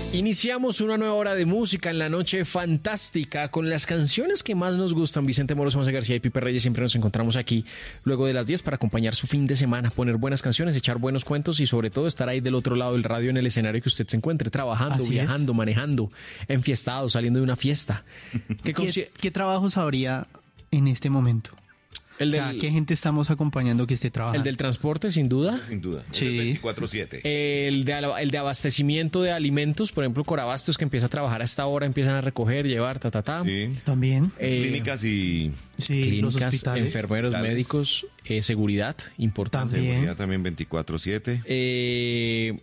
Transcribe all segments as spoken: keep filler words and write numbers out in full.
Iniciamos una nueva hora de música en la noche fantástica con las canciones que más nos gustan. Vicente Moros, José García y Pipe Reyes siempre nos encontramos aquí luego de las diez para acompañar su fin de semana, poner buenas canciones, echar buenos cuentos y sobre todo estar ahí del otro lado del radio en el escenario que usted se encuentre, trabajando, Así viajando, es. manejando, enfiestado, saliendo de una fiesta. ¿Qué, ¿Qué, consi- qué trabajos habría en este momento? el, O sea, del, ¿qué gente estamos acompañando que esté trabajando? el del transporte, sin duda. Sin duda. Sí. Es el veinticuatro siete. El de, al- el de abastecimiento de alimentos, por ejemplo, Corabastos, que empieza a trabajar a esta hora, empiezan a recoger, llevar, ta, ta, ta. Sí. También. Eh, Clínicas y Sí, los Clínicas, hospitales. enfermeros, hospitales. médicos, eh, seguridad, importante. También. seguridad también veinticuatro siete. Eh,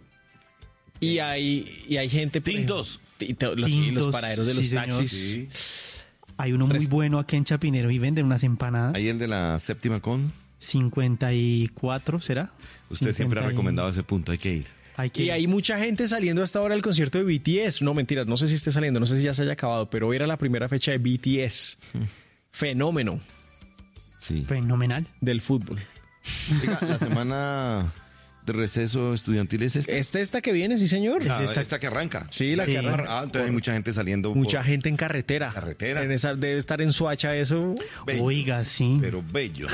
y hay y hay gente por Tintos. ejemplo, ti- to- los, sí, los Tintos, paraderos de sí, los señor. taxis. Sí. Hay uno muy Prest- bueno aquí en Chapinero y venden unas empanadas. Ahí el de la séptima con. cincuenta y cuatro, ¿será? Usted siempre ha cincuenta y- recomendado ese punto, hay que ir. Hay que Y hay mucha gente saliendo hasta ahora al concierto de B T S. No, mentiras, no sé si esté saliendo, no sé si ya se haya acabado, pero hoy era la primera fecha de B T S. Fenómeno Sí. fenomenal. del fútbol. Oiga, la semana de receso estudiantil es esta. ¿Esta esta que viene, sí, señor? Ah, esta- esta, que arranca. Sí, la Sí. que arranca. Ah, entonces hay mucha gente saliendo. Mucha por- gente en carretera. Carretera. En esa, debe estar en Suacha eso. bello, Oiga, sí. Pero bello.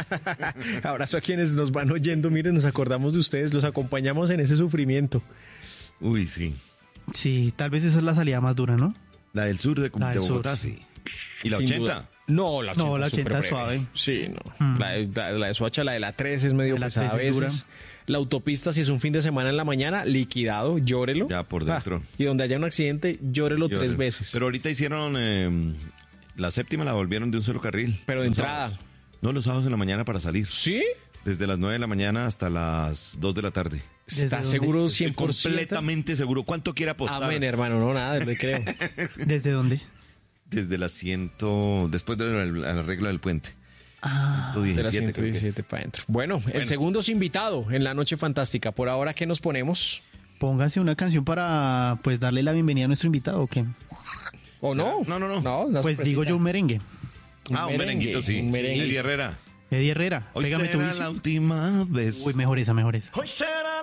Abrazo a quienes nos van oyendo. Miren, nos acordamos de ustedes, los acompañamos en ese sufrimiento. Uy, sí. Sí, tal vez esa es la salida más dura, ¿no? La del sur de, La de del sur, Bogotá, sí. ¿Y la Sin ochenta? duda. No, la ochenta, No, la es súper ochenta es breve. suave. Sí, no. Mm. La, de, la, la de Soacha, la de la tres es medio La pesada a tres es veces. La autopista, si es un fin de semana en la mañana, liquidado, llórelo. Ya por dentro. Ah, y donde haya un accidente, llórelo Yo- tres veces. Pero ahorita hicieron. eh, la séptima la volvieron de un solo carril. Pero de Los entrada. sábados. No, los sábados en la mañana para salir. ¿Sí? Desde las nueve de la mañana hasta las dos de la tarde. ¿Desde ¿Está dónde? seguro Estoy cien por ciento? completamente seguro. ¿Cuánto quiere apostar? Amén, hermano. No, nada, le creo. ¿Desde dónde? Desde las ciento. Después del arreglo del puente. Ah, De las ciento diecisiete, ciento creo que es. diecisiete para adentro. Bueno, el segundo es invitado en la noche fantástica. Por ahora, ¿qué nos ponemos? póngase una canción para pues darle la bienvenida a nuestro invitado, ¿o qué? ¿O no? No, no, no. no una Pues digo yo un merengue. Ah, un merenguito, sí. Un merengue. Eddie Herrera. Eddie Herrera, Hoy pégame tu será bici. la última vez. Uy, mejor esa, mejor esa. Hoy será